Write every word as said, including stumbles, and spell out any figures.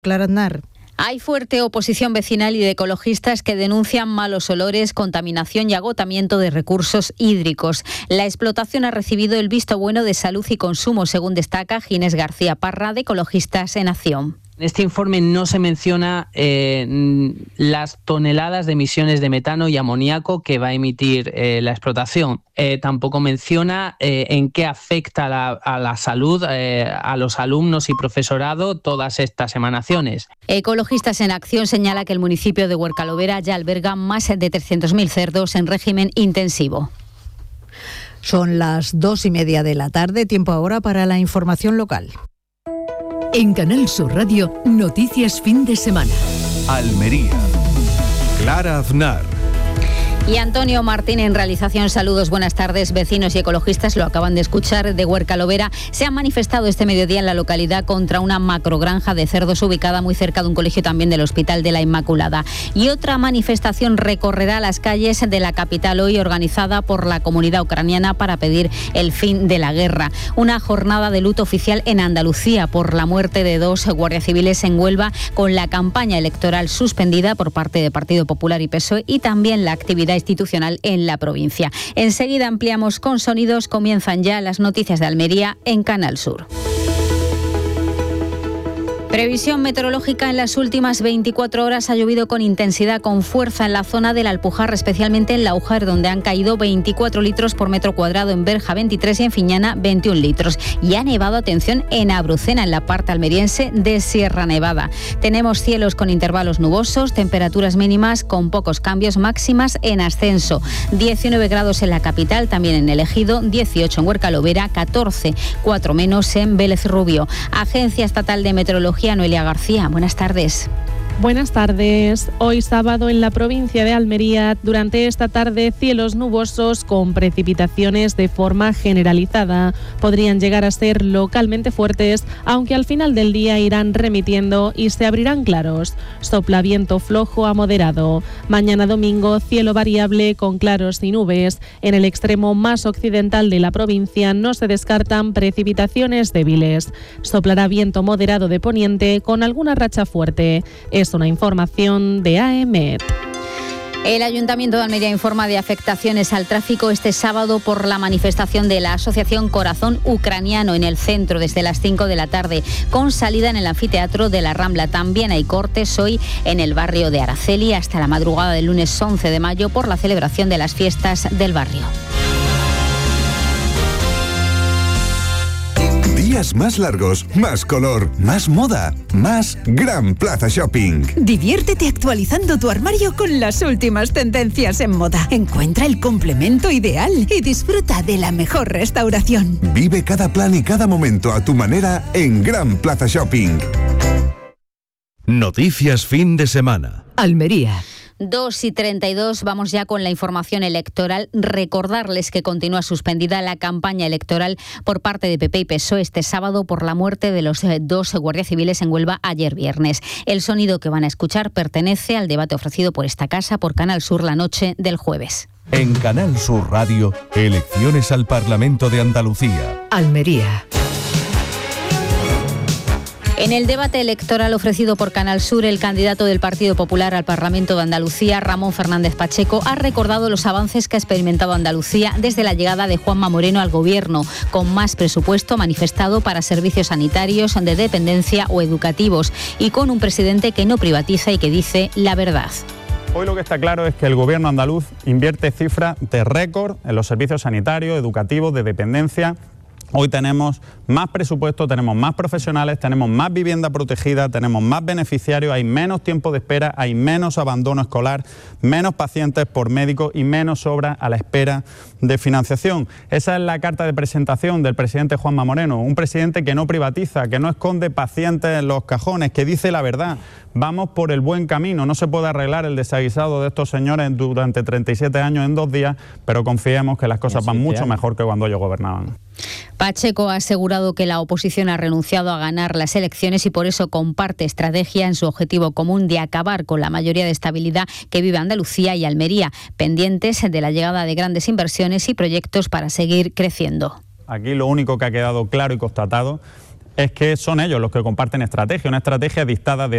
Clara Aznar. Hay fuerte oposición vecinal y de ecologistas que denuncian malos olores, contaminación y agotamiento de recursos hídricos. La explotación ha recibido el visto bueno de Salud y Consumo, según destaca Ginés García Parra, de Ecologistas en Acción. En este informe no se menciona eh, las toneladas de emisiones de metano y amoníaco que va a emitir eh, la explotación. Eh, tampoco menciona eh, en qué afecta la, a la salud, eh, a los alumnos y profesorado todas estas emanaciones. Ecologistas en Acción señala que el municipio de Huercalovera ya alberga más de trescientos mil cerdos en régimen intensivo. Son las dos y media de la tarde, tiempo ahora para la información local. En Canal Sur Radio, noticias fin de semana. Almería. Clara Aznar. Y Antonio Martín en realización. Saludos, buenas tardes. Vecinos y ecologistas, lo acaban de escuchar, de Huercalovera, se han manifestado este mediodía en la localidad contra una macrogranja de cerdos ubicada muy cerca de un colegio también del Hospital de la Inmaculada. Y otra manifestación recorrerá las calles de la capital hoy, organizada por la comunidad ucraniana para pedir el fin de la guerra. Una jornada de luto oficial en Andalucía por la muerte de dos guardias civiles en Huelva, con la campaña electoral suspendida por parte de Partido Popular y P S O E y también la actividad institucional en la provincia. Enseguida ampliamos con sonidos. Comienzan ya las noticias de Almería en Canal Sur. Previsión meteorológica: en las últimas veinticuatro horas ha llovido con intensidad, con fuerza en la zona del Alpujarra, especialmente en Laujar, donde han caído veinticuatro litros por metro cuadrado, en Berja veintitrés y en Fiñana veintiún litros. Y ha nevado, atención, en Abrucena, en la parte almeriense de Sierra Nevada. Tenemos cielos con intervalos nubosos, temperaturas mínimas con pocos cambios, máximas en ascenso. diecinueve grados en la capital, también en el Ejido, dieciocho en Huercalovera, catorce, cuatro menos en Vélez Rubio. Agencia Estatal de Meteorología, Noelia García, buenas tardes. Buenas tardes. Hoy sábado en la provincia de Almería, durante esta tarde, cielos nubosos con precipitaciones de forma generalizada. Podrían llegar a ser localmente fuertes, aunque al final del día irán remitiendo y se abrirán claros. Sopla viento flojo a moderado. Mañana domingo, cielo variable con claros y nubes. En el extremo más occidental de la provincia no se descartan precipitaciones débiles. Soplará viento moderado de poniente con alguna racha fuerte. Es una información de A E M E T. El Ayuntamiento de Almería informa de afectaciones al tráfico este sábado por la manifestación de la Asociación Corazón Ucraniano en el centro desde las cinco de la tarde, con salida en el anfiteatro de la Rambla. También hay cortes hoy en el barrio de Araceli hasta la madrugada del lunes once de mayo por la celebración de las fiestas del barrio. Días más largos, más color, más moda, más Gran Plaza Shopping. Diviértete actualizando tu armario con las últimas tendencias en moda. Encuentra el complemento ideal y disfruta de la mejor restauración. Vive cada plan y cada momento a tu manera en Gran Plaza Shopping. Noticias fin de semana. Almería. dos y treinta y dos, vamos ya con la información electoral. Recordarles que continúa suspendida la campaña electoral por parte de P P y P S O E este sábado por la muerte de los dos guardias civiles en Huelva ayer viernes. El sonido que van a escuchar pertenece al debate ofrecido por esta casa por Canal Sur la noche del jueves. En Canal Sur Radio, elecciones al Parlamento de Andalucía. Almería. En el debate electoral ofrecido por Canal Sur, el candidato del Partido Popular al Parlamento de Andalucía, Ramón Fernández Pacheco, ha recordado los avances que ha experimentado Andalucía desde la llegada de Juanma Moreno al gobierno, con más presupuesto manifestado para servicios sanitarios, de dependencia o educativos, y con un presidente que no privatiza y que dice la verdad. Hoy lo que está claro es que el gobierno andaluz invierte cifras de récord en los servicios sanitarios, educativos, de dependencia. Hoy tenemos más presupuesto, tenemos más profesionales, tenemos más vivienda protegida, tenemos más beneficiarios, hay menos tiempo de espera, hay menos abandono escolar, menos pacientes por médico y menos obras a la espera de financiación. Esa es la carta de presentación del presidente Juanma Moreno, un presidente que no privatiza, que no esconde pacientes en los cajones, que dice la verdad. Vamos por el buen camino, no se puede arreglar el desaguisado de estos señores durante treinta y siete años en dos días, pero confiemos que las cosas van mucho mejor que cuando ellos gobernaban. Pacheco ha asegurado que la oposición ha renunciado a ganar las elecciones y por eso comparte estrategia en su objetivo común de acabar con la mayoría de estabilidad que vive Andalucía y Almería, pendientes de la llegada de grandes inversiones y proyectos para seguir creciendo. Aquí lo único que ha quedado claro y constatado es que son ellos los que comparten estrategia, una estrategia dictada de